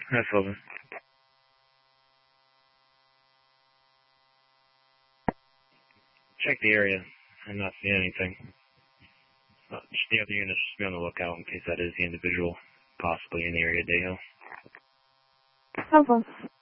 That's over. Check the area. I'm not seeing anything. Just the other units, just be on the lookout in case that is the individual possibly in the area, Deho. Over.